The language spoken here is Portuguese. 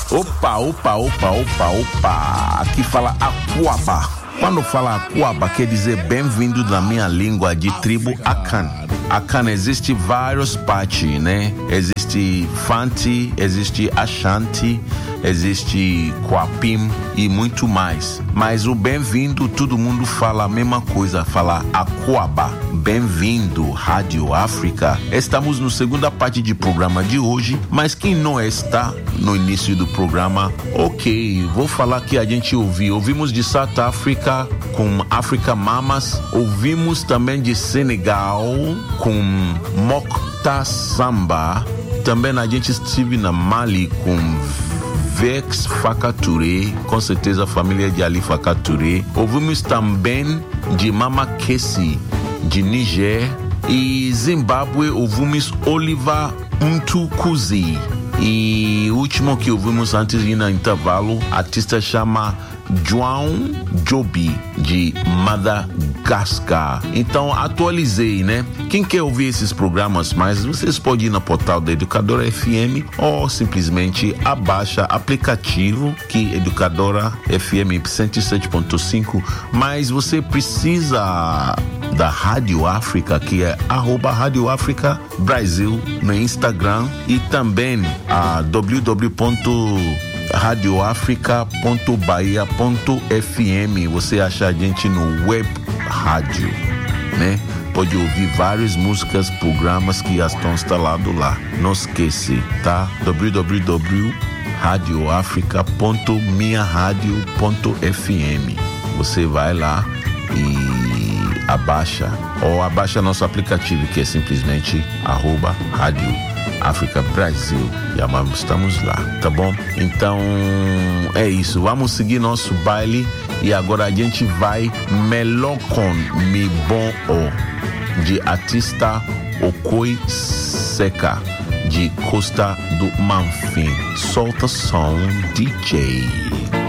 Opa. Aqui fala Akuaba. Quando fala Akuaba, quer dizer bem-vindo na minha língua de tribo Akan. Akan existe vários partes, né? Existe Fanti, existe Ashanti, existe Kwapim e muito mais. Mas o bem-vindo, todo mundo fala a mesma coisa, fala Akuaba. Bem-vindo, Rádio África. Estamos na segunda parte do programa de hoje, mas quem não está no início do programa, ok, vou falar que a gente ouvimos de South Africa com Africa Mamas, ouvimos também de Senegal com Mokta Samba, também a gente esteve na Mali com Vex Fakature, com certeza a família de Ali Fakature. Ouvimos também de Mama Kessi, de Niger, e Zimbábue ouvimos Oliver Mtukudzi. E o último que ouvimos antes de ir no intervalo, artista chama João Jobi, de Madagascar. Então atualizei, né? Quem quer ouvir esses programas mais, vocês podem ir no portal da Educadora FM ou simplesmente abaixa aplicativo que Educadora FM 107.5, mas você precisa da Rádio África, que é @Rádio África Brasil no Instagram, e também a www.radioafrica.bahia.fm. Você acha a gente no web rádio, né? Pode ouvir várias músicas, programas que já estão instalados lá. Não esquece, tá? www.radioafrica.minharadio.fm. Você vai lá e abaixa nosso aplicativo, que é simplesmente @Rádio África Brasil. E estamos lá, tá bom? Então é isso, vamos seguir nosso baile. E agora a gente vai Melocon Mi Bon O, de artista Okoi Seca, de Costa do Marfim. Solta som, DJ.